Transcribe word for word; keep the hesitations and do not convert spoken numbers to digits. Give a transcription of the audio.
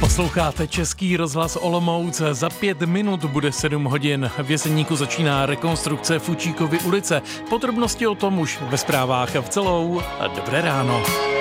Posloucháte Český rozhlas Olomouc. Za pět minut bude sedm hodin. V Jeseníku začíná rekonstrukce Fučíkovy ulice. Podrobnosti o tom už ve zprávách v celou. Dobré ráno.